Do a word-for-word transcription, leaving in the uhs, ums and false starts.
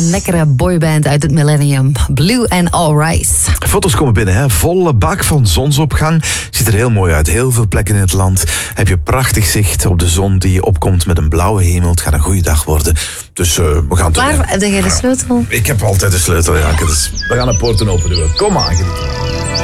Een lekkere boyband uit het millennium. Blue and All Rise. Foto's komen binnen, hè? Volle bak van zonsopgang. Ziet er heel mooi uit. Heel veel plekken in het land heb je prachtig zicht op de zon die opkomt met een blauwe hemel. Het gaat een goede dag worden. Dus uh, we gaan... Waar heb jij de sleutel? Ik heb altijd de sleutel, ja. Dus we gaan de poorten open doen. Kom aan, geniet.